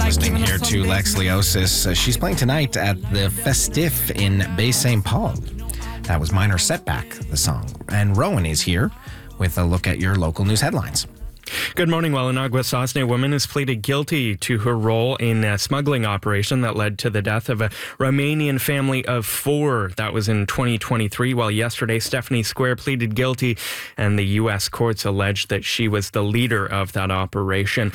listening here to Lex Leosis. She's playing tonight at the Festif in Bay St. Paul. That was Minor Setback, the song. And Rowan is here with a look at your local news headlines. Good morning. Well, an Aguasasne woman has pleaded guilty to her role in a smuggling operation that led to the death of a Romanian family of 4. That was in 2023, while yesterday Stephanie Square pleaded guilty and the U.S. courts alleged that she was the leader of that operation.